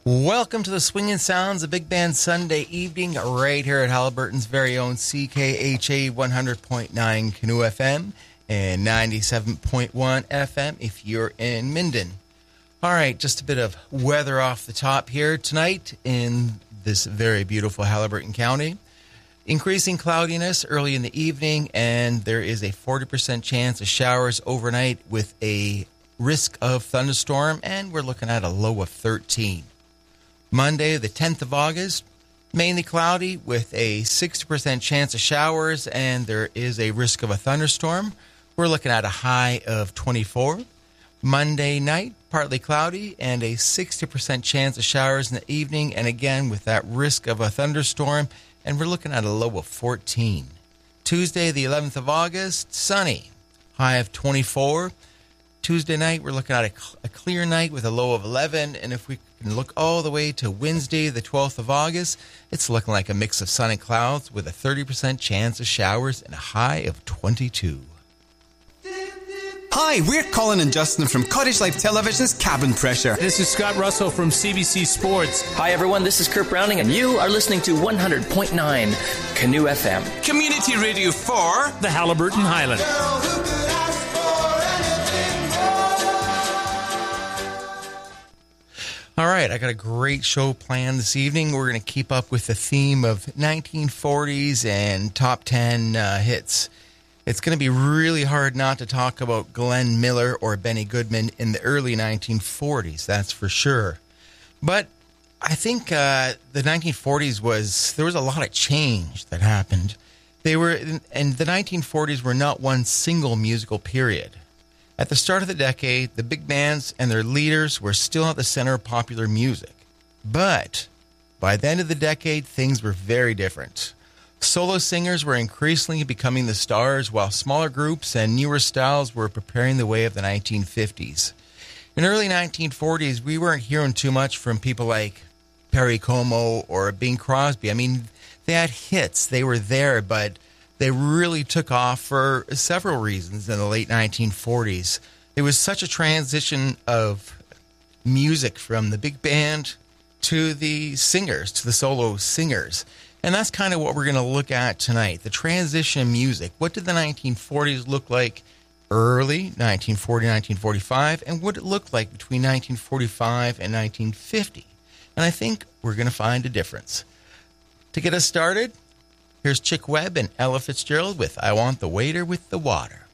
Welcome to the swinging sounds of Big Band Sunday evening right here at Halliburton's very own CKHA 100.9 Canoe FM and 97.1 FM if you're in Minden. All right, just a bit of weather off the top here tonight in this very beautiful Halliburton County. Increasing cloudiness early in the evening, and there is a 40% chance of showers overnight with a risk of thunderstorm, and we're looking at a low of 13. Monday, the 10th of August, mainly cloudy with a 60% chance of showers, and there is a risk of a thunderstorm. We're looking at a high of 24. Monday night, partly cloudy and a 60% chance of showers in the evening, and again with that risk of a thunderstorm, and we're looking at a low of 14. Tuesday, the 11th of August, sunny, high of 24. Tuesday night, we're looking at a clear night with a low of 11. And if we can look all the way to Wednesday, the 12th of August, it's looking like a mix of sun and clouds with a 30% chance of showers and a high of 22. Hi, we're Colin and Justin from Cottage Life Television's Cabin Pressure. This is Scott Russell from CBC Sports. Hi, everyone. This is Kurt Browning, and you are listening to 100.9 Canoe FM. Community radio for the Halliburton Highland. All right, I got a great show planned this evening. We're going to keep up with the theme of 1940s and top 10 hits. It's going to be really hard not to talk about Glenn Miller or Benny Goodman in the early 1940s, that's for sure. But I think the 1940s there was a lot of change that happened. And the 1940s were not one single musical period. At the start of the decade, the big bands and their leaders were still at the center of popular music. But by the end of the decade, things were very different. Solo singers were increasingly becoming the stars, while smaller groups and newer styles were preparing the way of the 1950s. In the early 1940s, we weren't hearing too much from people like Perry Como or Bing Crosby. I mean, they had hits. They were there, but they really took off for several reasons in the late 1940s. It was such a transition of music from the big band to the singers, to the solo singers. And that's kind of what we're going to look at tonight, the transition of music. What did the 1940s look like early, 1940, 1945, and what did it look like between 1945 and 1950? And I think we're going to find a difference. To get us started, here's Chick Webb and Ella Fitzgerald with I Want the Waiter with the Water.